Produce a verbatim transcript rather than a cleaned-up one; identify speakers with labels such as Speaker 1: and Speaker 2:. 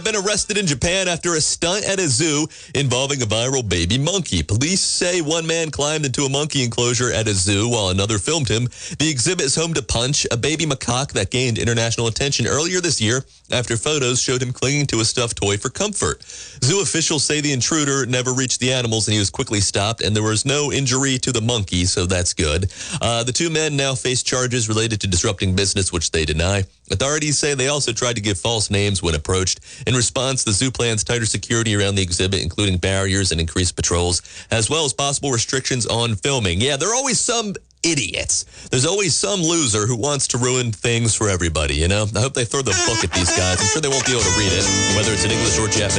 Speaker 1: Been arrested in Japan after a stunt at a zoo involving a viral baby monkey. Police say one man climbed into a monkey enclosure at a zoo while another filmed him. The exhibit is home to Punch, a baby macaque that gained international attention earlier this year after photos showed him clinging to a stuffed toy for comfort. Zoo officials say the intruder never reached the animals and he was quickly stopped, and there was no injury to the monkey, so that's good. Uh, the two men now face charges related to disrupting business, which they deny. Authorities say they also tried to give false names when approached. In response, the zoo plans tighter security around the exhibit, including barriers and increased patrols, as well as possible restrictions on filming. Yeah, there are always some idiots. There's always some loser who wants to ruin things for everybody, you know? I hope they throw the book at these guys. I'm sure they won't be able to read it, whether it's in English or Japanese.